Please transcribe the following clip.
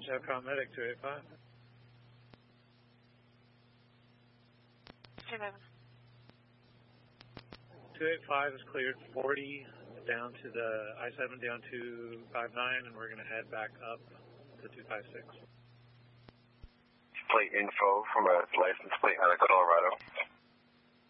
Chevron Medic 285. 285 is cleared 40 down to the I-7 down to 59, and we're going to head back up to 256. Plate info from a license plate out of Colorado.